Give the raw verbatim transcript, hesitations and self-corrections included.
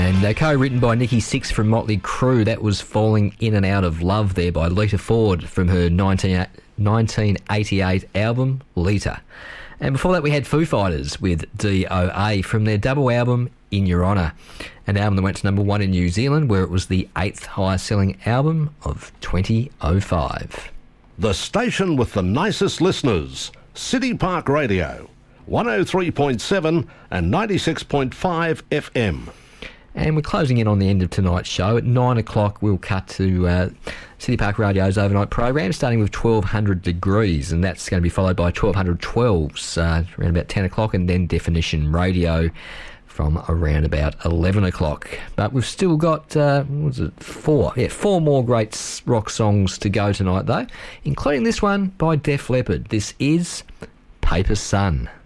And uh, co-written by Nikki Sixx from Motley Crue. That was Falling In and Out of Love there by Lita Ford from her nineteen eighty-eight album, Lita. And before that we had Foo Fighters with D O A from their double album, In Your Honour, an album that went to number one in New Zealand, where it was the eighth highest selling album of twenty oh five. The station with the nicest listeners, City Park Radio, one oh three point seven and ninety-six point five F M. And we're closing in on the end of tonight's show. At nine o'clock, we'll cut to uh, City Park Radio's overnight program, starting with twelve hundred Degrees, and that's going to be followed by twelve hundred twelves uh, around about ten o'clock, and then Definition Radio from around about eleven o'clock. But we've still got, uh, what was it, four? Yeah, four more great rock songs to go tonight, though, including this one by Def Leppard. This is Paper Sun.